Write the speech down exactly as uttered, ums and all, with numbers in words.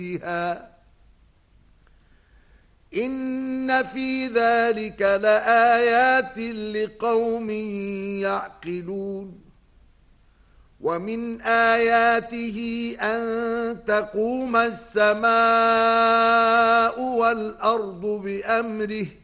فيها إن في ذلك لآيات لقوم يعقلون ومن آياته أن تقوم السماء والأرض بأمره